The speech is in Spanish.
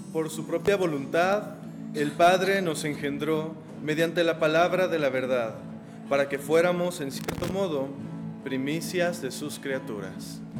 Por su propia voluntad, el Padre nos engendró mediante la palabra de la verdad, para que fuéramos, en cierto modo, primicias de sus criaturas.